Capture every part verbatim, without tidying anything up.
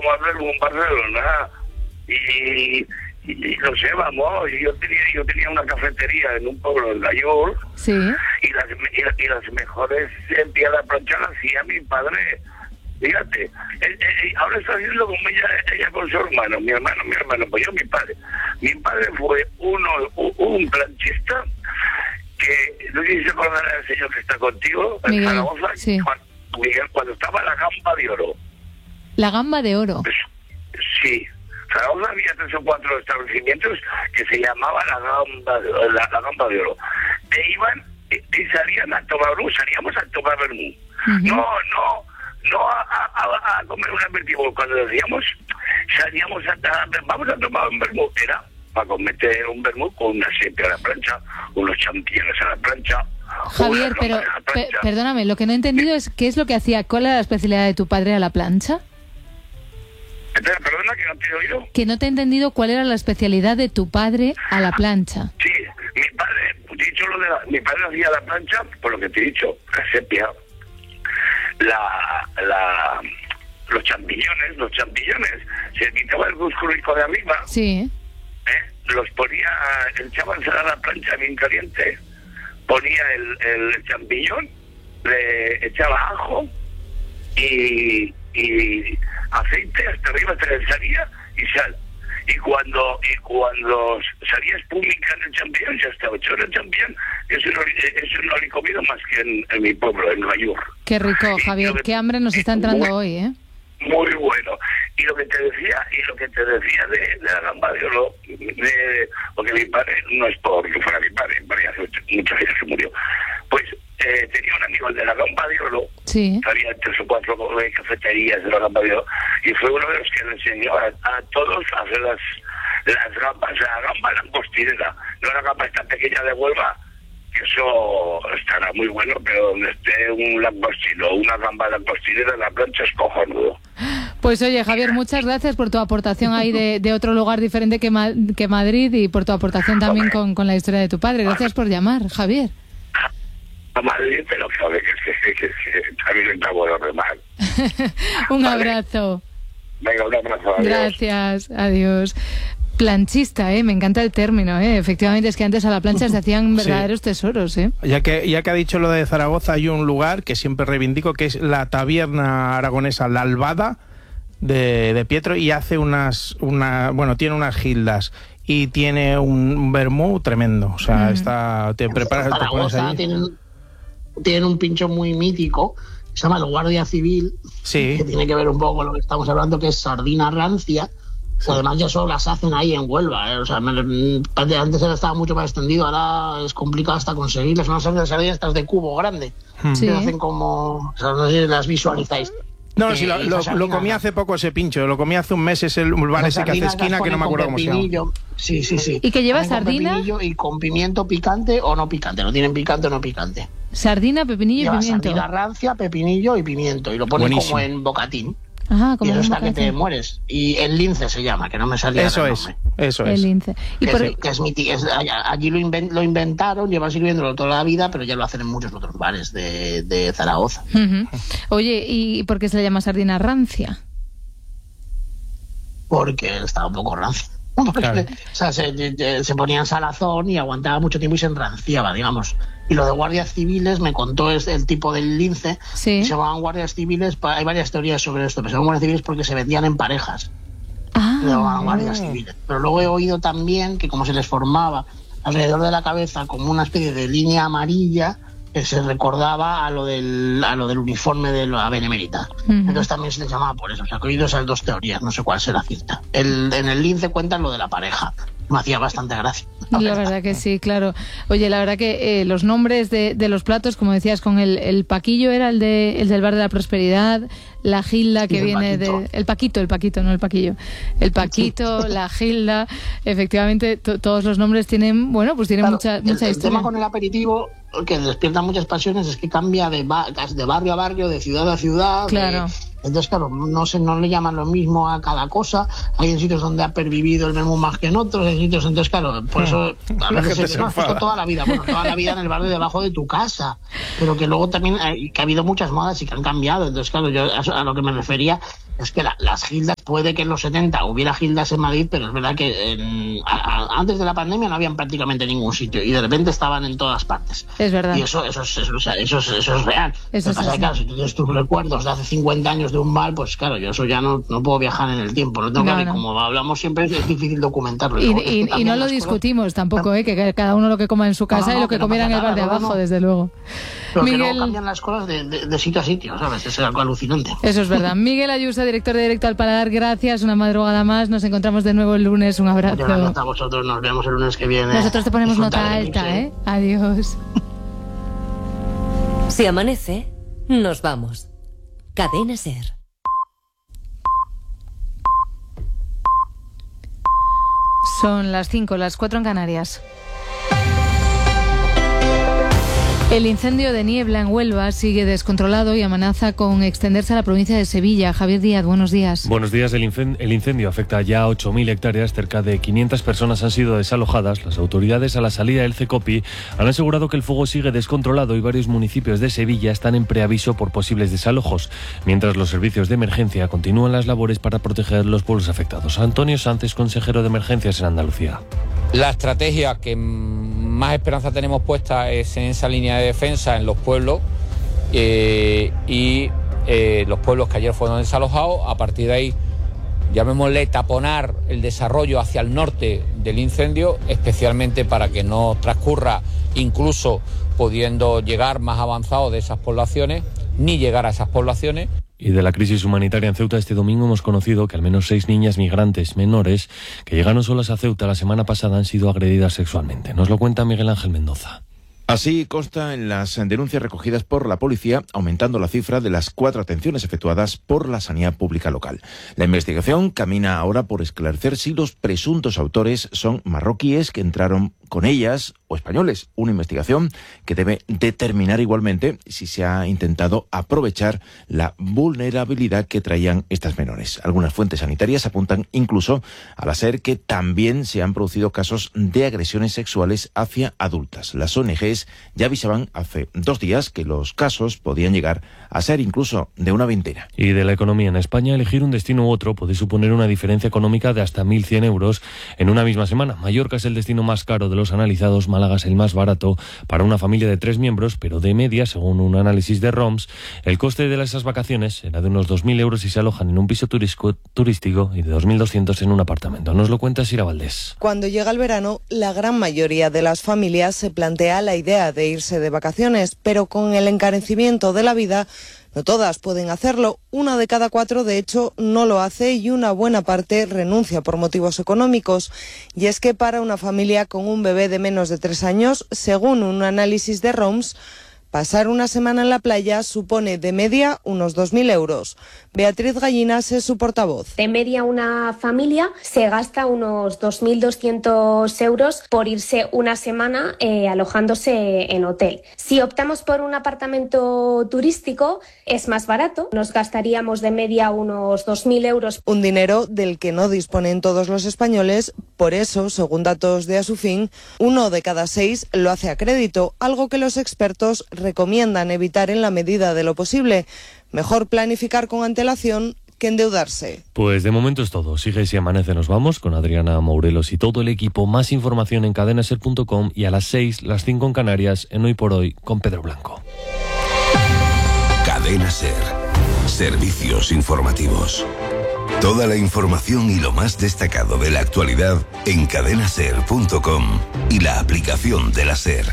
tomar vermú en Barcelona y, y no sé, vamos, yo tenía yo tenía una cafetería en un pueblo de Gallur, sí, y las, y, y las mejores empía la plancha las hacía mi padre. Fíjate, él, él, ahora está haciendo como ella, ella con su hermano, mi hermano, mi hermano, pues yo mi padre. Mi padre fue uno un, un planchista que, no sé si se acordará del señor que está contigo, en Miguel, Zaragoza, sí. cuando, Miguel, cuando estaba la gamba de oro. La gamba de oro. Pues, sí, Zaragoza había tres o cuatro establecimientos que se llamaba la gamba de, la, la gamba de oro. E iban y, y salían a tomar vermú, salíamos a tomar vermú. Uh-huh. No, no. No a, a, a comer un aperitivo. Cuando decíamos, salíamos a, a vamos a tomar un vermú, era para cometer un vermú con una sepia a la plancha, unos champiñones a la plancha. Javier, pero pe perdóname, lo que no he entendido es qué es lo que hacía, cuál era la especialidad de tu padre a la plancha. Entonces, perdona, que no te he oído. Que no te he entendido cuál era la especialidad de tu padre a la plancha. Sí, mi padre, dicho lo de la, mi padre hacía la plancha, por lo que te he dicho, la sepia. La, la, los champiñones, los champiñones, se quitaba el musculico de arriba, sí, ¿eh? Los ponía, echaba a la plancha bien caliente, ponía el, el champiñón, le echaba ajo y, y aceite hasta arriba, hasta que salía, y sal. Y cuando y cuando salía espúmica en el champiñón, ya estaba hecho el champiñón. Eso no, eso no lo he comido más que en, en mi pueblo, en Gallur. Qué rico, Javier, que, qué hambre nos está entrando muy, hoy, ¿eh? Muy bueno. Y lo que te decía, y lo que te decía de, de la gamba de oro, de, porque mi padre, no es porque fuera mi padre, mi padre hace muchos años que murió, pues eh, tenía un amigo de la gamba de oro, sí, había tres o cuatro cafeterías de la gamba de oro, y fue uno de los que le enseñó a, a todos a hacer las, las gambas, la gamba langostinera, no la gamba esta pequeña de Huelva, que eso estará muy bueno, pero donde esté un langostino, una gamba langostinera en la plancha es cojonudo. Pues oye, Javier, muchas gracias por tu aportación ahí de, de otro lugar diferente que, Ma que Madrid y por tu aportación también con, con la historia de tu padre. Gracias por llamar, Javier. A Madrid, pero que, que, que, que, que también está bueno remar. Un vale. abrazo. Venga, un abrazo. Adiós. Gracias, adiós. Planchista, ¿eh? Me encanta el término, ¿eh? Efectivamente, es que antes a la plancha se hacían verdaderos sí. tesoros, ¿eh? Ya que, ya que ha dicho lo de Zaragoza, hay un lugar que siempre reivindico, que es la taberna aragonesa La Albada de, de Pietro, y hace unas, una, bueno, tiene unas gildas y tiene un, un vermú tremendo. O sea, mm. está, te preparas, te pones allí. Tienen, tienen un pincho muy mítico, se llama el Guardia Civil, sí. que tiene que ver un poco con lo que estamos hablando, que es sardina rancia. Sí. Además ya solo las hacen ahí en Huelva, ¿eh? O sea, me, antes estaba mucho más extendido, ahora es complicado hasta conseguirlas. No son de sardinas estas de cubo grande, sí. que hacen como, o sea, no sé si las visualizáis. No, eh, sí, lo, lo, lo comí hace poco ese pincho, lo comí hace un mes, es el bar ese que hace esquina, que no me acuerdo cómo se llama. Sí, sí, sí. ¿Y que lleva sardina? Y con pimiento picante o no picante, no tienen picante o no picante. Sardina, pepinillo lleva y pimiento. Sardina rancia, pepinillo y pimiento, y lo ponen Buenísimo. como en bocatín. Ajá, como y eso está que te mueres. Y el lince se llama, que no me salía Eso el es, nombre. eso es. El lince. ¿Y que, por... es, que es mi tía, es, allí lo, invent, lo inventaron, llevan sirviéndolo toda la vida, pero ya lo hacen en muchos otros bares de, de Zaragoza. Uh-huh. Oye, ¿y por qué se le llama sardina rancia? Porque estaba un poco rancia. Porque, claro. O sea, se, se ponía en salazón y aguantaba mucho tiempo y se enranciaba, digamos. Y lo de guardias civiles me contó es el tipo del lince. Sí. Se llamaban guardias civiles. Hay varias teorías sobre esto, pero se llamaban guardias civiles porque se vendían en parejas. Ah. Se llamaban guardias civiles. Pero luego he oído también que como se les formaba alrededor de la cabeza como una especie de línea amarilla, que se recordaba a lo del a lo del uniforme de la Benemérita. Uh-huh. Entonces también se les llamaba por eso. O sea, que he oído esas dos teorías, no sé cuál será cierta. El, en el lince cuentan lo de la pareja. Me hacía bastante gracia. La, la verdad que sí, claro. Oye, la verdad que eh, los nombres de, de los platos, como decías, con el, el paquillo era el de el del Bar de la Prosperidad, la gilda que sí, viene de... El paquito, el paquito, no el paquillo. El paquito, la gilda, efectivamente, to, todos los nombres tienen, bueno, pues tienen claro, mucha, mucha el, historia. El tema con el aperitivo, que despierta muchas pasiones, es que cambia de, ba de barrio a barrio, de ciudad a ciudad. Claro. De, entonces, claro, no se, no le llaman lo mismo a cada cosa. Hay en sitios donde ha pervivido el menú más que en otros, hay sitios, entonces, claro, por eso a veces se, no, esto toda la vida, bueno, toda la vida en el barrio debajo de tu casa, pero que luego también hay, que ha habido muchas modas y que han cambiado. Entonces, claro, yo a, a lo que me refería es que la, las gildas puede que en los setenta hubiera gildas en Madrid, pero es verdad que en, a, a, antes de la pandemia no habían prácticamente ningún sitio y de repente estaban en todas partes. Es verdad. Y eso, eso, es, eso, eso, es, eso es real. Eso Lo que pasa es que, claro, si tú tienes tus recuerdos de hace cincuenta años de un mal, pues claro, yo eso ya no, no puedo viajar en el tiempo. No tengo no, que, no. Como hablamos siempre, es difícil documentarlo. Y, y, y no lo discutimos cosas, tampoco, ¿eh? Que cada uno lo que coma en su casa no, no, y lo que, que comiera no en el bar de abajo, no. Desde luego. Pero Miguel... que luego cambian las cosas de, de, de sitio a sitio, ¿sabes? Es algo alucinante. Eso es verdad. Miguel Ayuso, director de Directo al Paladar, gracias. Una madrugada más. Nos encontramos de nuevo el lunes. Un abrazo. Muchas gracias a vosotros. Nos vemos el lunes que viene. Nosotros te ponemos nota alta, ¿eh? Adiós. Si amanece, nos vamos. Cadena SER. Son las cinco, las cuatro en Canarias. El incendio de Niebla en Huelva sigue descontrolado y amenaza con extenderse a la provincia de Sevilla. Javier Díaz, buenos días. Buenos días. El incendio afecta ya a ocho mil hectáreas. Cerca de quinientas personas han sido desalojadas. Las autoridades, a la salida del CECOPI, han asegurado que el fuego sigue descontrolado y varios municipios de Sevilla están en preaviso por posibles desalojos, mientras los servicios de emergencia continúan las labores para proteger los pueblos afectados. Antonio Sánchez, consejero de Emergencias en Andalucía. La estrategia que más esperanza tenemos puesta es en esa línea de defensa en los pueblos eh, y eh, los pueblos que ayer fueron desalojados. A partir de ahí, llamémosle taponar el desarrollo hacia el norte del incendio, especialmente para que no transcurra, incluso pudiendo llegar más avanzado de esas poblaciones, ni llegar a esas poblaciones. Y de la crisis humanitaria en Ceuta, este domingo hemos conocido que al menos seis niñas migrantes menores que llegaron solas a Ceuta la semana pasada han sido agredidas sexualmente. Nos lo cuenta Miguel Ángel Mendoza. Así consta en las denuncias recogidas por la policía, aumentando la cifra de las cuatro atenciones efectuadas por la sanidad pública local. La investigación camina ahora por esclarecer si los presuntos autores son marroquíes que entraron con ellas o españoles. Una investigación que debe determinar igualmente si se ha intentado aprovechar la vulnerabilidad que traían estas menores. Algunas fuentes sanitarias apuntan incluso a la SER que también se han producido casos de agresiones sexuales hacia adultas. Las O N Ges ya avisaban hace dos días que los casos podían llegar a ser incluso de una veintena. Y de la economía en España, elegir un destino u otro puede suponer una diferencia económica de hasta mil cien euros en una misma semana. Mallorca es el destino más caro de los analizados, Málaga es el más barato para una familia de tres miembros, pero de media, según un análisis de ROMS, el coste de esas vacaciones será de unos dos mil euros si se alojan en un piso turístico y de dos mil doscientos en un apartamento. Nos lo cuenta Sira Valdés. Cuando llega el verano, la gran mayoría de las familias se plantea la idea de irse de vacaciones, pero con el encarecimiento de la vida, no todas pueden hacerlo. Una de cada cuatro, de hecho, no lo hace y una buena parte renuncia por motivos económicos. Y es que para una familia con un bebé de menos de tres años, según un análisis de ROMS, pasar una semana en la playa supone de media unos dos mil euros. Beatriz Gallinas es su portavoz. De media una familia se gasta unos dos mil doscientos euros por irse una semana eh, alojándose en hotel. Si optamos por un apartamento turístico es más barato, nos gastaríamos de media unos dos mil euros. Un dinero del que no disponen todos los españoles, por eso, según datos de Asufin, uno de cada seis lo hace a crédito, algo que los expertos recomiendan evitar en la medida de lo posible. Mejor planificar con antelación que endeudarse. Pues de momento es todo. Sigue Si Amanece, nos vamos con Adriana Mourelos y todo el equipo. Más información en cadena ser punto com y a las seis, las cinco en Canarias, en Hoy por Hoy con Pedro Blanco. Cadena SER. Servicios informativos. Toda la información y lo más destacado de la actualidad en cadena ser punto com y la aplicación de la SER.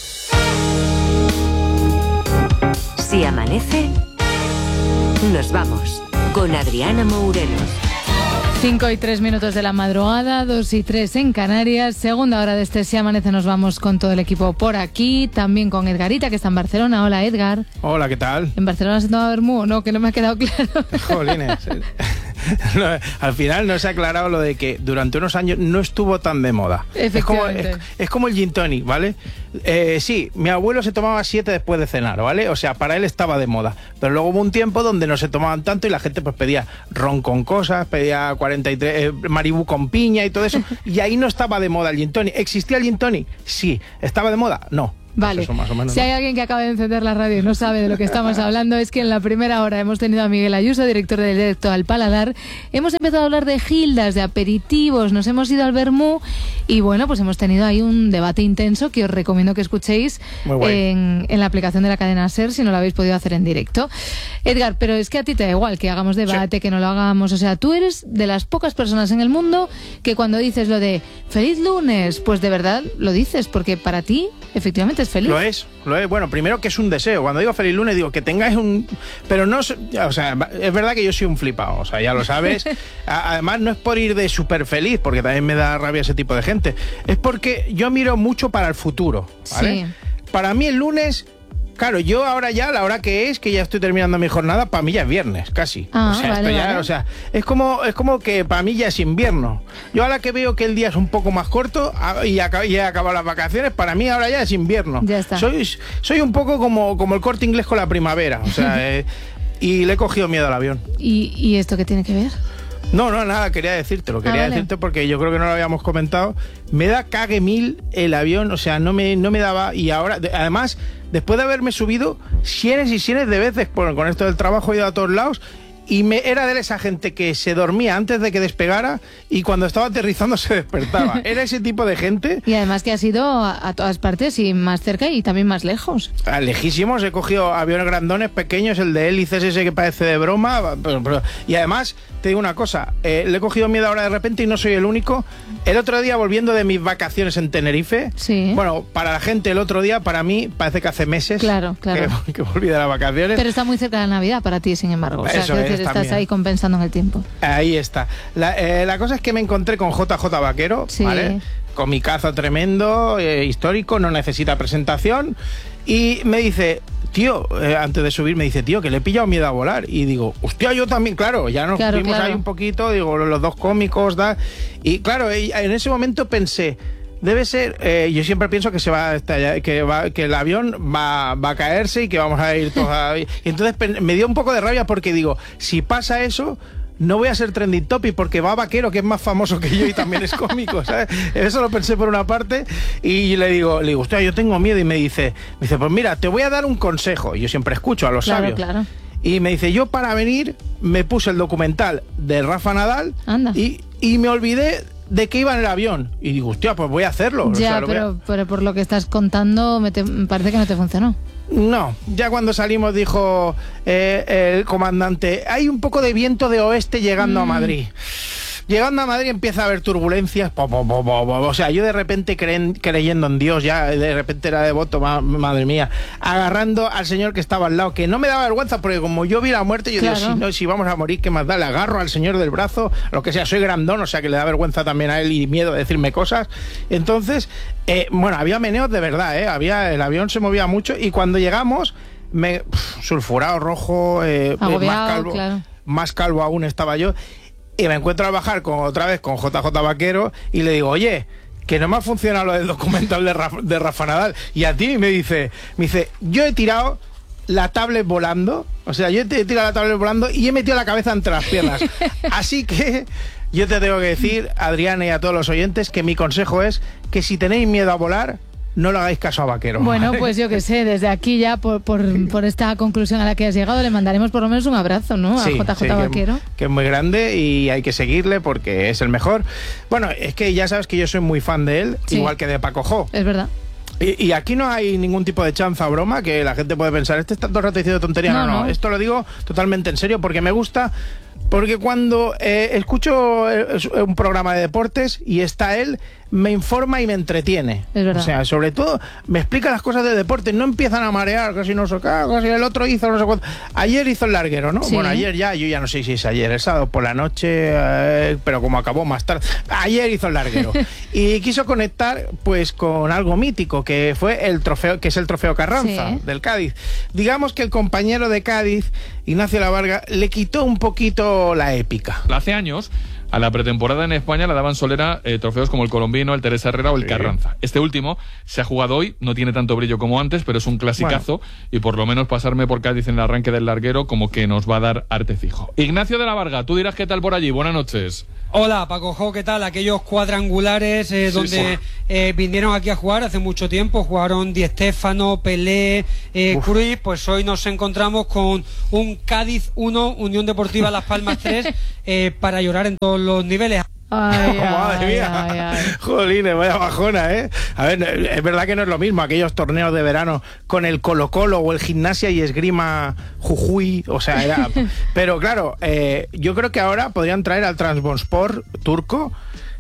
Si amanece, nos vamos con Adriana Mourelos. Cinco y tres minutos de la madrugada, dos y tres en Canarias. Segunda hora de este Si Amanece, nos vamos con todo el equipo por aquí. También con Edgarita, que está en Barcelona. Hola, Edgar. Hola, ¿qué tal? ¿En Barcelona se toma vermú o no? Que no me ha quedado claro. Jolines. No, al final no se ha aclarado lo de que durante unos años no estuvo tan de moda. Es como, es, es como el gin tonic, ¿vale? Eh, sí, mi abuelo se tomaba siete después de cenar, ¿vale? O sea, para él estaba de moda. Pero luego hubo un tiempo donde no se tomaban tanto y la gente pues pedía ron con cosas, pedía cuarenta y tres, eh, Maribú con piña y todo eso. Y ahí no estaba de moda el gin tonic. ¿Existía el gin tonic? Sí. ¿Estaba de moda? No. Vale, eso más o menos, si ¿no? hay alguien que acaba de encender la radio y no sabe de lo que estamos hablando, es que en la primera hora hemos tenido a Miguel Ayuso, director del Directo al Paladar. Hemos empezado a hablar de gildas, de aperitivos, nos hemos ido al vermú y bueno, pues hemos tenido ahí un debate intenso que os recomiendo que escuchéis en, en la aplicación de la cadena SER si no lo habéis podido hacer en directo. Edgar, pero es que a ti te da igual que hagamos debate, sí, que no lo hagamos, o sea, tú eres de las pocas personas en el mundo que cuando dices lo de feliz lunes, pues de verdad lo dices, porque para ti efectivamente es feliz. Lo es, lo es. Bueno, primero que es un deseo. Cuando digo feliz lunes digo que tengáis un... Pero no... O sea, es verdad que yo soy un flipado, o sea, ya lo sabes. Además no es por ir de súper feliz, porque también me da rabia ese tipo de gente. Es porque yo miro mucho para el futuro, ¿vale? Sí. Para mí el lunes... Claro, yo ahora ya, la hora que es, que ya estoy terminando mi jornada, para mí ya es viernes, casi. Ah, o sea, vale, esto ya, vale. o sea, es como, es como que para mí ya es invierno. Yo ahora que veo que el día es un poco más corto y ya he acabado las vacaciones, para mí ahora ya es invierno. Ya está. Soy, soy un poco como, como el Corte Inglés con la primavera, o sea, eh, y le he cogido miedo al avión. ¿Y, y esto qué tiene que ver? No, no, nada, quería decírtelo, quería ah, vale. decirte porque yo creo que no lo habíamos comentado. Me da cague mil el avión, o sea, no me, no me daba, y ahora, de, además, después de haberme subido cienes y cienes de veces, por, con esto del trabajo he ido a todos lados, y me era de esa gente que se dormía antes de que despegara y cuando estaba aterrizando se despertaba. Era ese tipo de gente. Y además que has ido a, a todas partes y más cerca y también más lejos. A lejísimos, he cogido aviones grandones, pequeños, el de hélices ese que parece de broma. Pero, pero, y además, te digo una cosa, eh, le he cogido miedo ahora de repente y no soy el único. El otro día, volviendo de mis vacaciones en Tenerife, sí. Bueno, para la gente el otro día, para mí, parece que hace meses claro, claro. Que, que volví de las vacaciones. Pero está muy cerca de la Navidad para ti, sin embargo. O sea, Eso que es, decir, estás también. ahí compensando en el tiempo. Ahí está. La, eh, la cosa es que me encontré con J J Vaquero, sí. ¿vale? Con mi cazo tremendo, eh, histórico, no necesita presentación. Y me dice, tío, eh, antes de subir, me dice, tío, que le he pillado miedo a volar. Y digo, hostia, yo también, claro, ya nos claro, vimos claro. ahí un poquito, digo, los dos cómicos, da. Y claro, en ese momento pensé, debe ser, eh, yo siempre pienso que se va a estallar, que va, que el avión va, va a caerse y que vamos a ir todos a... Y entonces me dio un poco de rabia porque digo, si pasa eso, no voy a ser trending topic porque va Vaquero, que es más famoso que yo y también es cómico, ¿sabes? Eso lo pensé por una parte y le digo, le digo, hostia, yo tengo miedo, y me dice, me dice, pues mira, te voy a dar un consejo. Y yo siempre escucho a los claro, sabios. Claro. Y me dice, yo para venir me puse el documental de Rafa Nadal. Anda. y y me olvidé de que iba en el avión. Y digo, hostia, pues voy a hacerlo. Ya, o sea, lo pero, a... pero por lo que estás contando me, te, me parece que no te funcionó. No, ya cuando salimos dijo eh, el comandante, hay un poco de viento de oeste llegando mm. a Madrid. Llegando a Madrid empieza a haber turbulencias, po, po, po, po, po. O sea, yo de repente creen, creyendo en Dios, ya de repente era devoto, ma, madre mía, agarrando al señor que estaba al lado, que no me daba vergüenza, porque como yo vi la muerte, yo claro. digo, si, no, si vamos a morir, ¿qué más da? Le agarro al señor del brazo, lo que sea, soy grandón, o sea que le da vergüenza también a él y miedo de decirme cosas. Entonces, eh, bueno, había meneos de verdad, ¿eh? Había, el avión se movía mucho y cuando llegamos, me pff, sulfurado, rojo, eh, Agobiado, más calvo, claro. más calvo aún estaba yo. Y me encuentro al bajar con otra vez con J J Vaquero y le digo, oye, que no me ha funcionado lo del documental de Rafa, de Rafa Nadal. Y a ti me dice, me dice, yo he tirado la tablet volando, o sea, yo he tirado la tablet volando y he metido la cabeza entre las piernas. Así que yo te tengo que decir, Adriana, y a todos los oyentes, que mi consejo es que si tenéis miedo a volar, no le hagáis caso a Vaquero. Bueno, pues yo qué sé, desde aquí ya por, por, por esta conclusión a la que has llegado le mandaremos por lo menos un abrazo, ¿no? A sí, J J sí, Vaquero. Que, que es muy grande y hay que seguirle porque es el mejor. Bueno, es que ya sabes que yo soy muy fan de él, sí. igual que de Paco Jo. Es verdad. Y, y aquí no hay ningún tipo de chanza o broma que la gente puede pensar, este está todo el rato diciendo tontería. No, no, no, no, esto lo digo totalmente en serio porque me gusta. Porque cuando eh, escucho un programa de deportes y está él, me informa y me entretiene. Es verdad. O sea, sobre todo me explica las cosas de deporte, no empiezan a marear, casi no sé qué, casi el otro hizo no sé cuánto. Ayer hizo el larguero, ¿no? Sí. Bueno, ayer ya, yo ya no sé si es ayer, el sábado por la noche, eh, pero como acabó más tarde. Ayer hizo el larguero. Y quiso conectar pues con algo mítico, que fue el trofeo, que es el trofeo Carranza, sí. del Cádiz. Digamos que el compañero de Cádiz, Ignacio La Varga, le quitó un poquito la épica. Hace años, a la pretemporada en España le daban solera eh, trofeos como el Colombino, el Teresa Herrera o el sí. Carranza. Este último se ha jugado hoy, no tiene tanto brillo como antes, pero es un clasicazo, bueno. y por lo menos pasarme por Cádiz en el arranque del larguero como que nos va a dar arte fijo. Ignacio de la Varga, tú dirás qué tal por allí. Buenas noches. Hola, Paco Jo, ¿qué tal? Aquellos cuadrangulares eh, Sí, donde sí. eh, vinieron aquí a jugar hace mucho tiempo, jugaron Di Stéfano, Pelé, eh, Cruyff, pues hoy nos encontramos con un Cádiz uno, Unión Deportiva Las Palmas tres, eh, para llorar en todos los niveles. Ay, Madre ay, mía, ay, ay. jolines, vaya bajona, ¿eh? A ver, es verdad que no es lo mismo aquellos torneos de verano con el Colo-Colo o el Gimnasia y Esgrima Jujuy, o sea, era... Pero claro, eh, yo creo que ahora podrían traer al Trabzonspor turco,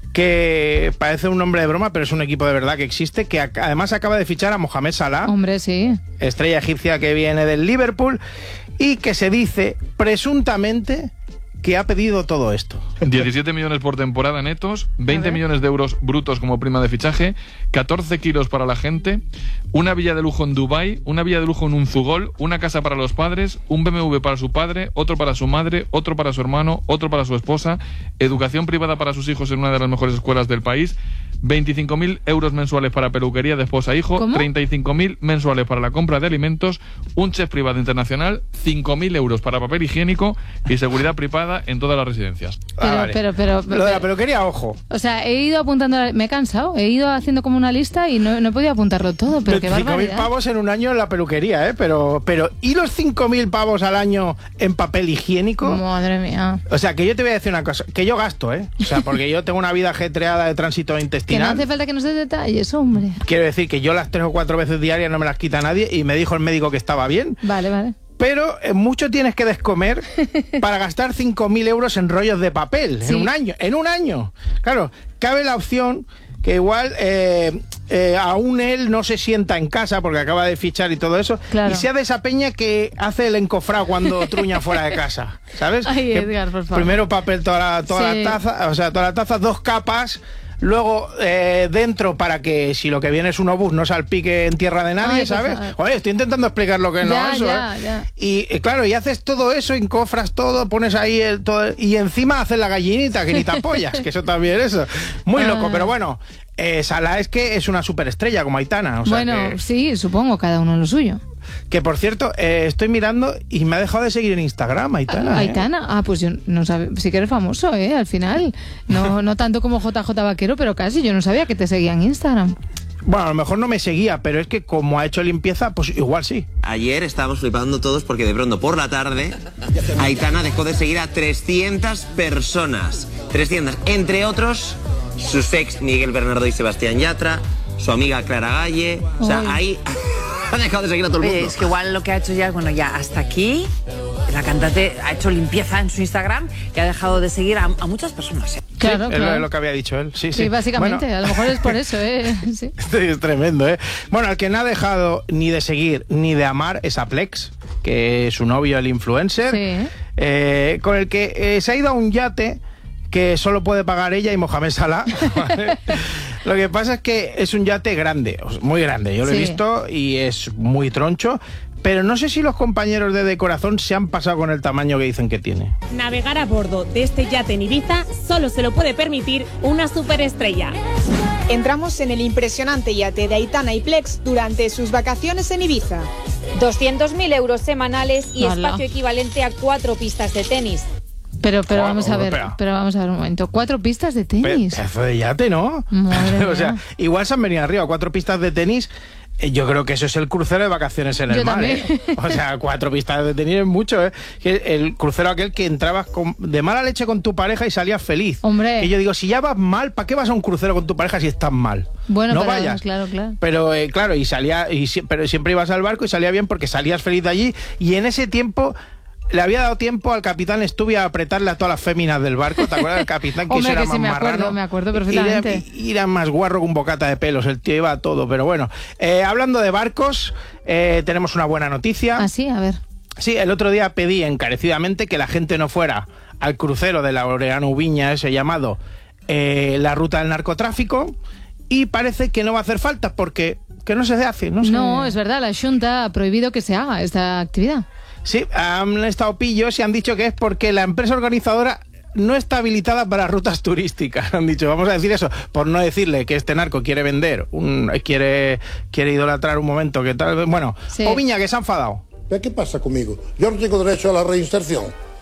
que parece un nombre de broma, pero es un equipo de verdad que existe, que ac- además acaba de fichar a Mohamed Salah, Hombre, sí. estrella egipcia que viene del Liverpool, y que se dice, presuntamente, que ha pedido todo esto. diecisiete millones por temporada netos, veinte millones de euros brutos como prima de fichaje, catorce kilos para la gente, una villa de lujo en Dubái, una villa de lujo en Unzugol, una casa para los padres, un B M W para su padre, otro para su madre, otro para su hermano, otro para su esposa, educación privada para sus hijos en una de las mejores escuelas del país, veinticinco mil euros mensuales para peluquería de esposa e hijo, ¿Cómo? treinta y cinco mil mensuales para la compra de alimentos, un chef privado internacional, cinco mil euros para papel higiénico y seguridad privada en todas las residencias. Pero, Ah, vale. pero, pero, Lo de la peluquería, ojo. O sea, he ido apuntando, me he cansado, he ido haciendo como una lista y no, no he podido apuntarlo todo, pero qué veinticinco mil barbaridad. pavos en un año en la peluquería, ¿eh? Pero, pero ¿y los cinco mil pavos al año en papel higiénico? Madre mía. O sea, que yo te voy a decir una cosa, que yo gasto, ¿eh? O sea, porque yo tengo una vida ajetreada de tránsito Que no intestinal. hace falta que nos des detalles, hombre. Quiero decir que yo las tres o cuatro veces diarias no me las quita nadie y me dijo el médico que estaba bien. Vale, vale. Pero eh, mucho tienes que descomer para gastar cinco mil euros en rollos de papel Sí. en un año. En un año. Claro, cabe la opción que igual eh, eh, aún él no se sienta en casa porque acaba de fichar y todo eso. Claro. Y sea de esa peña que hace el encofrado cuando truña fuera de casa. ¿Sabes? Ay, Que Edgar, por favor. Primero papel toda la, toda Sí. la taza, o sea, toda la taza, dos capas. Luego eh, dentro para que si lo que viene es un obús no salpique en tierra de nadie, Ay, por ¿sabes? favor. Oye, estoy intentando explicar lo que no Ya, es eso, ya, ¿eh? ya. Y eh, claro, y haces todo eso, encofras todo, pones ahí el todo, y encima haces la gallinita, que ni te apoyas, que eso también eso. Muy loco, Ah. pero bueno, eh, Salah es que es una superestrella como Aitana. O sea Bueno, que, sí, supongo, cada uno lo suyo. que, por cierto, eh, estoy mirando y me ha dejado de seguir en Instagram, Aitana. ¿eh? Aitana, ah, pues yo no sabía, sí que eres famoso, ¿eh? Al final, no, no tanto como J J Vaquero, pero casi, yo no sabía que te seguía en Instagram. Bueno, a lo mejor no me seguía, pero es que como ha hecho limpieza, pues igual sí. Ayer estábamos flipando todos porque de pronto por la tarde Aitana dejó de seguir a trescientas personas. trescientas, entre otros sus ex Miguel Bernardo y Sebastián Yatra, su amiga Clara Galle. O sea, Uy. ahí ha dejado de seguir a todo el Oye, mundo. es que igual lo que ha hecho ya, bueno, ya hasta aquí, la cantante ha hecho limpieza en su Instagram y ha dejado de seguir a, a muchas personas. ¿eh? Claro, Sí, es claro. lo- lo que había dicho él. Sí, sí. Sí, básicamente, Bueno, a lo mejor es por eso, ¿eh? Sí. Este es tremendo, ¿eh? Bueno, al que no ha dejado ni de seguir ni de amar es a Plex, que es su novio, el influencer, Sí. eh, con el que eh, se ha ido a un yate que solo puede pagar ella y Mohamed Salah. ¿Vale? Lo que pasa es que es un yate grande, o sea, muy grande. Yo lo he Sí. visto y es muy troncho. Pero no sé si los compañeros de Decorazón se han pasado con el tamaño que dicen que tiene. Navegar a bordo de este yate en Ibiza solo se lo puede permitir una superestrella. Entramos en el impresionante yate de Aitana y Plex durante sus vacaciones en Ibiza. doscientos mil euros semanales y Hala. espacio equivalente a cuatro pistas de tenis. Pero, pero Oh, vamos a ver, espera. pero vamos a ver un momento. Cuatro pistas de Pe- tenis. Pedazo de yate, ¿no? Madre O sea, mía. igual se han venido arriba, cuatro pistas de tenis. Eh, Yo creo que eso es el crucero de vacaciones en el Yo mar. también. ¿eh? O sea, cuatro pistas de tenis es mucho, ¿eh? Que El crucero aquel que entrabas con- de mala leche con tu pareja y salías feliz. Hombre. Y yo digo, si ya vas mal, ¿para qué vas a un crucero con tu pareja si estás mal? Bueno, no pero, vayas. claro, claro. Pero eh, claro, y salía, y, si- pero siempre ibas al barco y salía bien porque salías feliz de allí. Y en ese tiempo le había dado tiempo al capitán Stubby a apretarle a todas las féminas del barco. ¿Te acuerdas del capitán? Que Hombre, eso era que más sí, me acuerdo, marrano. me acuerdo Era, perfectamente. era más guarro que un bocata de pelos. El tío iba a todo, pero bueno. Eh, hablando de barcos, eh, tenemos una buena noticia. Ah, sí, a ver. Sí, el otro día pedí encarecidamente que la gente no fuera al crucero de Laureano Viña, ese llamado eh, La Ruta del Narcotráfico, y parece que no va a hacer falta porque que no se hace. No, se- No, es verdad, la Xunta ha prohibido que se haga esta actividad. Sí, han estado pillos y han dicho que es porque la empresa organizadora no está habilitada para rutas turísticas. Han dicho, vamos a decir eso, por no decirle que este narco quiere vender, un, quiere, quiere idolatrar un momento, que tal. Bueno, Sí. Oviña, que se ha enfadado. ¿Qué pasa conmigo? Yo no tengo derecho a la reinserción.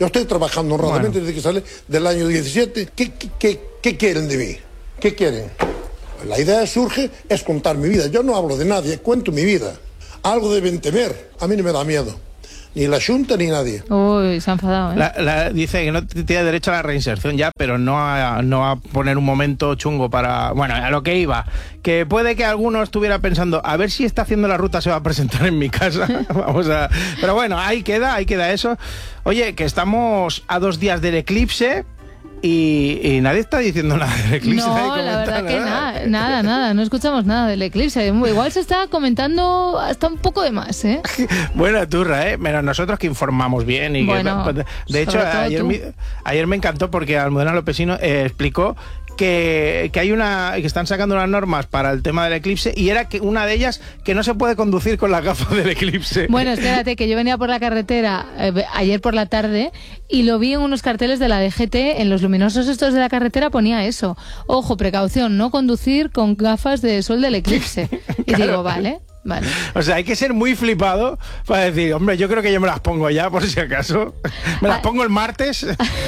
Yo estoy trabajando honradamente Bueno. desde que sale del año diecisiete. ¿Qué, qué, qué, qué quieren de mí? ¿Qué quieren? La idea surge, es contar mi vida. Yo no hablo de nadie, cuento mi vida. Algo deben temer. A mí no me da miedo. Ni la Junta ni nadie. Uy, se ha enfadado, ¿eh? La, la- dice que no t- tiene derecho a la reinserción ya, pero no a, no a poner un momento chungo para... Bueno, a lo que iba. Que puede que alguno estuviera pensando, a ver si está haciendo la ruta, se va a presentar en mi casa. Vamos a... Pero bueno, ahí queda, ahí queda eso. Oye, que estamos a dos días del eclipse y, y nadie está diciendo nada del eclipse. nadie No, la comenta verdad que nada. nada, nada, nada, no escuchamos nada del eclipse. Igual se está comentando hasta un poco de más, ¿eh? Buena turra, ¿eh? Menos nosotros que informamos bien. Y Bueno, que, de hecho, sobre todo ayer, tú. mi- ayer me encantó porque Almudena Lopesino eh, explicó que, que hay una que están sacando unas normas para el tema del eclipse y era que una de ellas que no se puede conducir con las gafas del eclipse. Bueno, espérate, que yo venía por la carretera eh, ayer por la tarde y lo vi en unos carteles de la D G T, en los luminosos estos de la carretera ponía eso. Ojo, precaución, no conducir con gafas de sol del eclipse. Y Claro. digo, vale, vale. O sea, hay que ser muy flipado para decir, hombre, yo creo que yo me las pongo ya, por si acaso. Me las pongo el martes.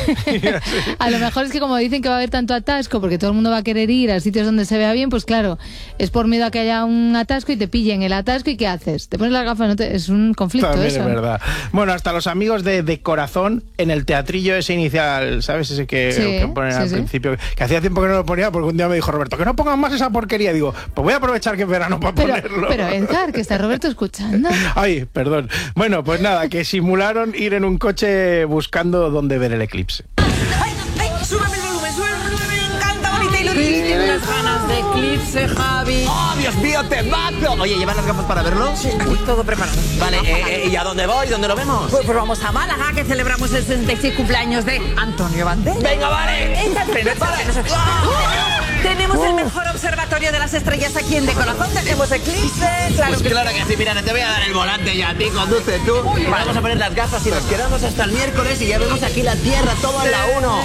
A lo mejor es que como dicen que va a haber tanto atasco porque todo el mundo va a querer ir a sitios donde se vea bien, pues claro, es por miedo a que haya un atasco y te pillen el atasco y ¿qué haces? Te pones las gafas, no te- es un conflicto También eso. es verdad. Bueno, hasta los amigos de, de Corazón en el teatrillo ese inicial, ¿sabes? Ese que, Sí, que ponen sí, al sí. principio, que hacía tiempo que no lo ponía porque un día me dijo Roberto, que no pongan más esa porquería. Digo, pues voy a aprovechar que es verano para Pero, ponerlo. pero Edgar, que está Roberto escuchando. Ay, perdón. Bueno, pues nada, que simularon ir en un coche buscando dónde ver el eclipse. ¡Ay, súbeme el volumen, súbeme el volumen! ¡Me encanta, bonita y lo tienes unas ganas de eclipse, Javi! ¡Oh, Dios mío, te mato! Oye, ¿llevas las gafas para verlo? Sí, aquí todo preparado. Vale, eh, eh, ¿y a dónde voy? ¿Dónde lo vemos? Pues, pues vamos a Málaga, que celebramos el sesenta y seis cumpleaños de Antonio Banderas. ¡Venga, vale! Venga, Prepara. ¡Oh! Tenemos el mejor observatorio de las estrellas aquí en De Corazón. Tenemos eclipse, claro Pues que claro que sí, mira, te voy a dar el volante ya a ti, conduce tú. Y vamos a poner las gafas y nos quedamos hasta el miércoles y ya vemos aquí la Tierra, todo en la uno.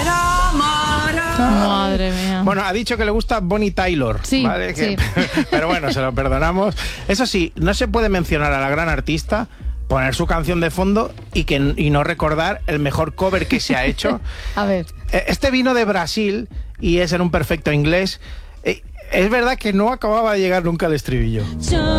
Madre mía. Bueno, ha dicho que le gusta Bonnie Tyler. Sí, ¿vale? Que- sí. Pero bueno, se lo perdonamos. Eso sí, no se puede mencionar a la gran artista, poner su canción de fondo y, que, y no recordar el mejor cover que se ha hecho. A ver. Eh, Este vino de Brasil y es en un perfecto inglés. Eh, Es verdad que no acababa de llegar nunca al estribillo.